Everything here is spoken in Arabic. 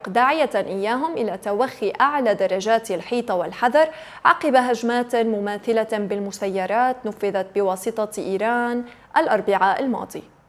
داعية إياهم إلى توخي أعلى درجات الحيطة والحذر عقب هجمات مماثلة بالمسيرات نفذت بواسطة إيران الأربعاء الماضي.